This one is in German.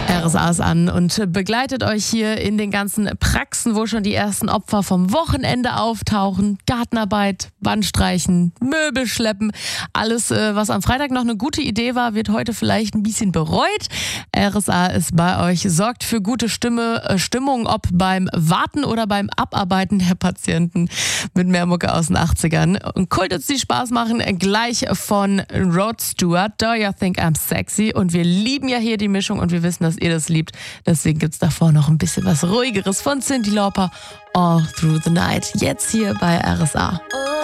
RSA ist an und begleitet euch hier in den ganzen Praxen, wo schon die ersten Opfer vom Wochenende auftauchen. Gartenarbeit, Wandstreichen, Möbel schleppen. Alles, was am Freitag noch eine gute Idee war, wird heute vielleicht ein bisschen bereut. RSA ist bei euch, sorgt für gute Stimmung, ob beim Warten oder beim Abarbeiten der Patienten, mit mehr Mucke aus den 80ern. Und Kult jetzt die Spaß machen, gleich von Rod Stewart, Do You Think I'm Sexy? Und wir lieben ja hier die Mischung und wir wissen, dass ihr das liebt. Deswegen gibt's davor noch ein bisschen was Ruhigeres von Cyndi Lauper, All Through the Night. Jetzt hier bei RSA.